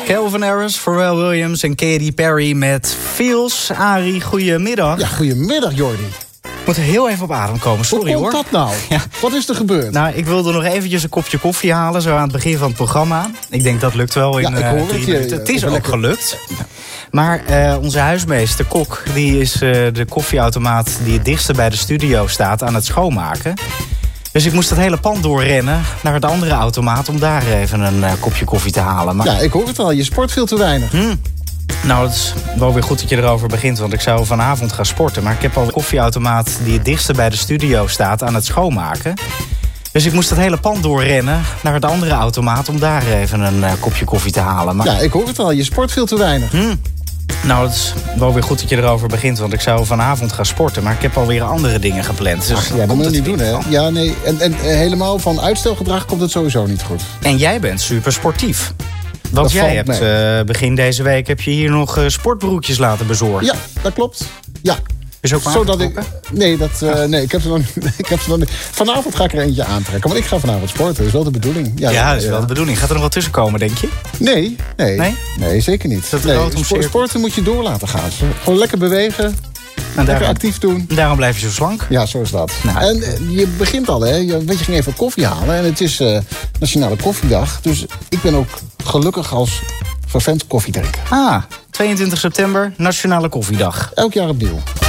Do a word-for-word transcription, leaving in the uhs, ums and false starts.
Calvin Harris, Pharrell Williams en Katy Perry met Feels. Arie, goedemiddag. Ja, goedemiddag Jordi. Ik moet er heel even op adem komen, sorry hoor. Hoe komt hoor. dat nou? Ja. Wat is er gebeurd? Nou, ik wilde nog eventjes een kopje koffie halen, zo aan het begin van het programma. Ik denk dat lukt wel in ja, ik hoor uh, het, drie je, minuten. Het is ook lekker gelukt. Maar uh, onze huismeester, Kok, die is uh, de koffieautomaat die het dichtste bij de studio staat aan het schoonmaken. Dus ik moest het hele pand doorrennen naar de andere automaat om daar even een uh, kopje koffie te halen. Maar... Ja, ik hoor het al. Je sport veel te weinig. Hmm. Nou, het is wel weer goed dat je erover begint, want ik zou vanavond gaan sporten. Maar ik heb al een koffieautomaat die het dichtste bij de studio staat aan het schoonmaken. Dus ik moest het hele pand doorrennen naar de andere automaat om daar even een uh, kopje koffie te halen. Maar... Ja, ik hoor het al. Je sport veel te weinig. Hmm. Nou, het is wel weer goed dat je erover begint, want ik zou vanavond gaan sporten. Maar ik heb alweer andere dingen gepland. Dus Ach, ja, dat moet je niet doen, hè? Van. Ja, nee. En, en helemaal van uitstelgedrag komt het sowieso niet goed. En jij bent super sportief. Want dat jij hebt uh, begin deze week heb je hier nog uh, sportbroekjes laten bezorgen. Ja, dat klopt. Ja. Is ook Zodat ik, nee, dat, uh, nee ik, heb ze nog, ik heb ze nog niet. Vanavond ga ik er eentje aantrekken. Want ik ga vanavond sporten. Dat is wel de bedoeling. Ja, ja dat is wel de bedoeling. Gaat er nog wat tussen komen, denk je? Nee, nee. Nee, nee zeker niet. Dat nee, sport, sporten moet je door laten gaan. Gewoon lekker bewegen. En lekker daarom, actief doen. Daarom blijf je zo slank. Ja, zo is dat. Nou, en uh, je begint al, hè. Je, weet je, ging even koffie halen. En het is uh, Nationale Koffiedag. Dus ik ben ook gelukkig als vervent koffiedrinker. Ah, tweeëntwintig september, Nationale Koffiedag. Elk jaar opnieuw.